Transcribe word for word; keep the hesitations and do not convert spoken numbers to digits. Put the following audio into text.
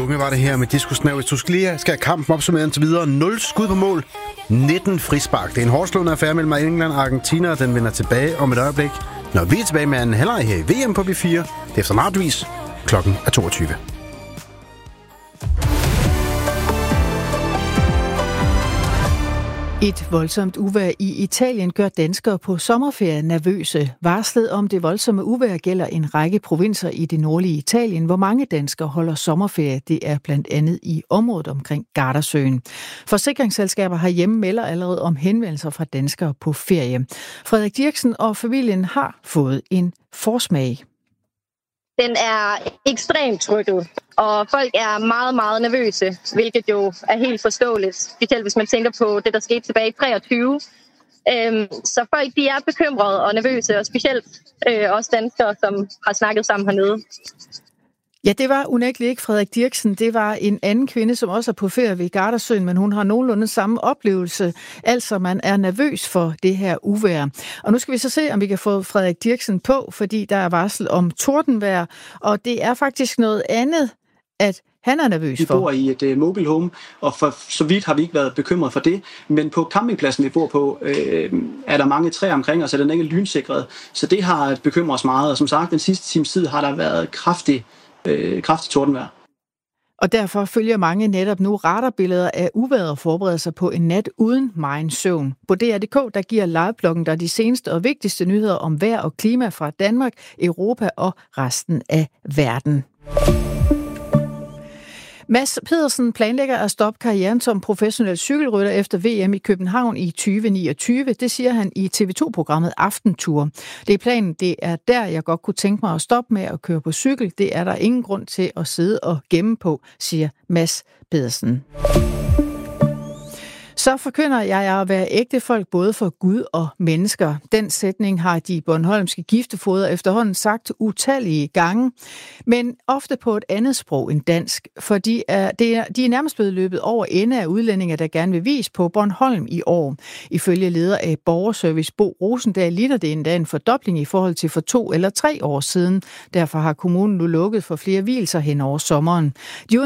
Med var det her med diskusnav. Hvis du skal lige skal have kampen opsummeret indtil videre. nul skud på mål, nitten frispark. Det er en hårdslående affære mellem England og Argentina, og den vender tilbage om et øjeblik. Når vi er tilbage med anden halvleg her i V M på B fire, det er efter Martvis. Klokken er toogtyve. Et voldsomt uvejr i Italien gør danskere på sommerferie nervøse. Varslet om det voldsomme uvejr gælder en række provinser i det nordlige Italien, hvor mange danskere holder sommerferie. Det er blandt andet i området omkring Gardasøen. Forsikringsselskaber herhjemme melder allerede om henvendelser fra danskere på ferie. Frederik Dirksen og familien har fået en forsmag. Den er ekstremt trykket, og folk er meget, meget nervøse, hvilket jo er helt forståeligt, specielt hvis man tænker på det, der skete tilbage i treogtyve. Øhm, så folk de er bekymrede og nervøse, og specielt øh, også danskere, som har snakket sammen hernede. Ja, det var unægteligt ikke Frederik Dirksen. Det var en anden kvinde, som også er på ferie ved Gardasøen, men hun har nogenlunde samme oplevelse. Altså, man er nervøs for det her uvejr. Og nu skal vi så se, om vi kan få Frederik Dirksen på, fordi der er varsel om tordenvejr, og det er faktisk noget andet, at han er nervøs for. Vi bor i et uh, mobile home, og for så vidt har vi ikke været bekymret for det. Men på campingpladsen, vi bor på, øh, er der mange træer omkring os, så den er ikke lynsikret. Så det har bekymret os meget. Og som sagt, den sidste times tid har der været kraftig, øh, kraftig tordenvejr. Og derfor følger mange netop nu radarbilleder af uvejret og forbereder sig på en nat uden megen søvn. På D R punktum D K der giver livebloggen der de seneste og vigtigste nyheder om vejr og klima fra Danmark, Europa og resten af verden. Mads Pedersen planlægger at stoppe karrieren som professionel cykelrytter efter V M i København i tyve niogtyve. Det siger han i T V to-programmet Aftentour. Det er planen, det er der, jeg godt kunne tænke mig at stoppe med at køre på cykel. Det er der ingen grund til at sidde og gemme på, siger Mads Pedersen. Så forkynder jeg at være ægtefolk både for Gud og mennesker. Den sætning har de bornholmske giftefoder efterhånden sagt utallige gange, men ofte på et andet sprog end dansk, for de er, de er, de er nærmest blevet løbet over ende af udlændinge, der gerne vil vise på Bornholm i år. Ifølge leder af Borgerservice Bo Rosendal ligner det endda en fordobling i forhold til for to eller tre år siden. Derfor har kommunen nu lukket for flere vielser hen over sommeren. De